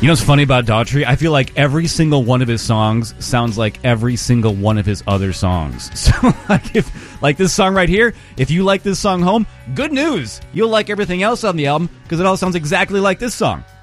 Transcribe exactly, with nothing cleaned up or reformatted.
You know what's funny about Daughtry? I feel like every single one of his songs sounds like every single one of his other songs. So, like, if like this song right here, if you like this song, Home, good news. You'll like everything else on the album because it all sounds exactly like this song.